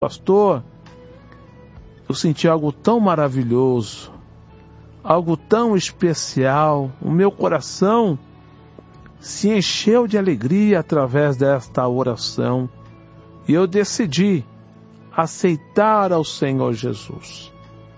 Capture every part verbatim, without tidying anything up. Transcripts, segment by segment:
pastor, eu senti algo tão maravilhoso, algo tão especial. O meu coração se encheu de alegria através desta oração e eu decidi aceitar ao Senhor Jesus,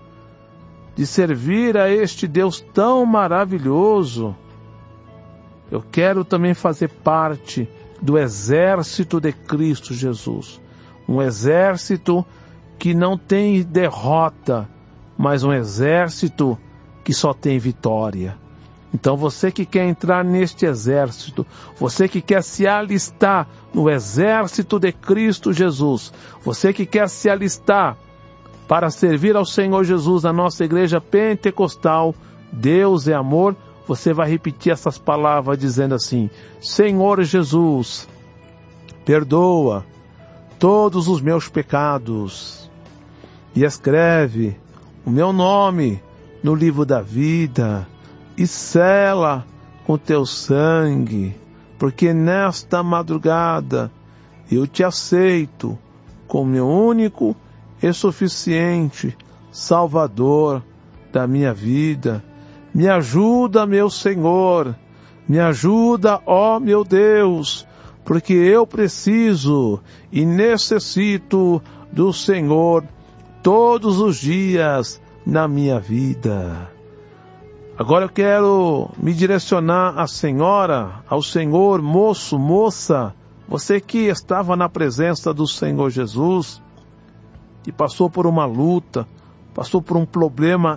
de servir a este Deus tão maravilhoso. Eu quero também fazer parte do exército de Cristo Jesus, um exército que não tem derrota, mas um exército que só tem vitória. Então você que quer entrar neste exército, você que quer se alistar no exército de Cristo Jesus, você que quer se alistar para servir ao Senhor Jesus na nossa igreja pentecostal, Deus é amor, você vai repetir essas palavras dizendo assim: Senhor Jesus, perdoa todos os meus pecados e escreve o meu nome no livro da vida e sela com teu sangue, porque nesta madrugada eu te aceito como meu único e suficiente Salvador da minha vida. Me ajuda, meu Senhor, me ajuda, ó meu Deus, porque eu preciso e necessito do Senhor todos os dias na minha vida. Agora eu quero me direcionar à senhora, ao senhor, moço, moça, você que estava na presença do Senhor Jesus e passou por uma luta, passou por um problema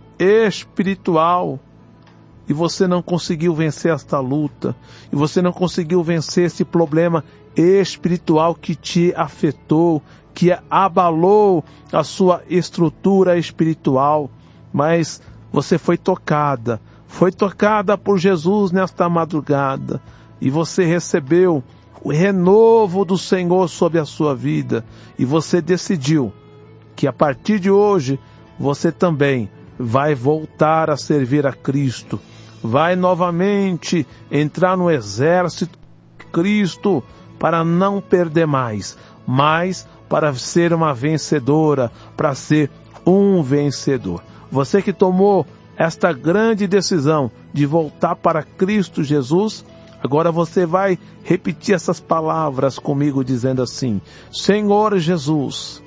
espiritual e você não conseguiu vencer esta luta, e você não conseguiu vencer esse problema espiritual que te afetou, que abalou a sua estrutura espiritual, mas você foi tocada, foi tocada por Jesus nesta madrugada, e você recebeu o renovo do Senhor sobre a sua vida, e você decidiu que a partir de hoje você também vai voltar a servir a Cristo, vai novamente entrar no exército de Cristo para não perder mais, mas para ser uma vencedora, para ser um vencedor. Você que tomou esta grande decisão de voltar para Cristo Jesus, agora você vai repetir essas palavras comigo dizendo assim: Senhor Jesus,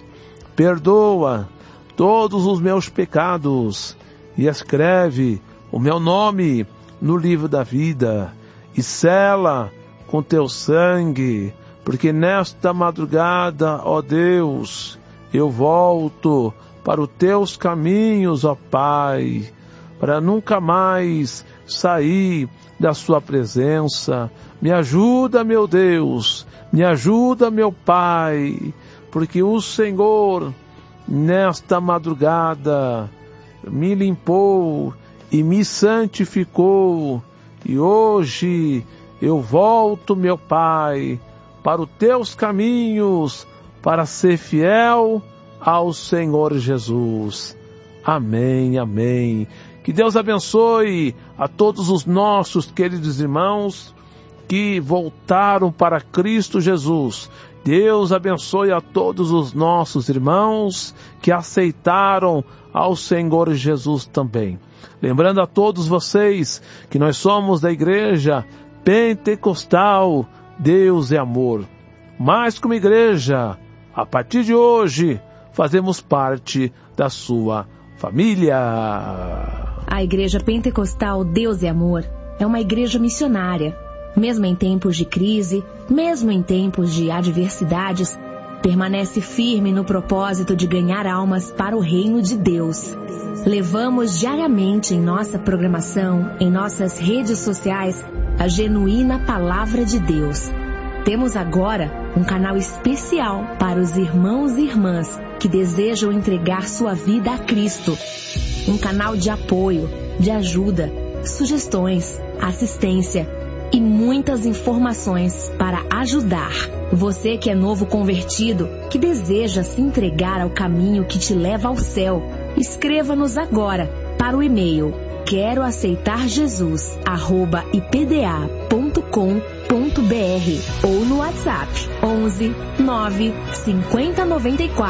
perdoa todos os meus pecados e escreve o meu nome no livro da vida e sela com teu sangue, porque nesta madrugada, ó Deus, eu volto para os teus caminhos, ó Pai, para nunca mais sair da sua presença. Me ajuda, meu Deus, me ajuda, meu Pai, porque o Senhor, nesta madrugada, me limpou e me santificou, e hoje eu volto, meu Pai, para os teus caminhos, para ser fiel ao Senhor Jesus. Amém, amém. Que Deus abençoe a todos os nossos queridos irmãos que voltaram para Cristo Jesus. Deus abençoe a todos os nossos irmãos que aceitaram ao Senhor Jesus também. Lembrando a todos vocês que nós somos da Igreja Pentecostal Deus é Amor. Mais que uma igreja, a partir de hoje, fazemos parte da sua família. A Igreja Pentecostal Deus é Amor é uma igreja missionária. Mesmo em tempos de crise, mesmo em tempos de adversidades, permanece firme no propósito de ganhar almas para o reino de Deus. Levamos diariamente em nossa programação, em nossas redes sociais, a genuína Palavra de Deus. Temos agora um canal especial para os irmãos e irmãs que desejam entregar sua vida a Cristo. Um canal de apoio, de ajuda, sugestões, assistência e muitas informações para ajudar. Você que é novo convertido, que deseja se entregar ao caminho que te leva ao céu, escreva-nos agora para o e-mail quero aceitar Jesus arroba i p d a ponto com ponto b r ou no WhatsApp onze nove cinquenta noventa e quatro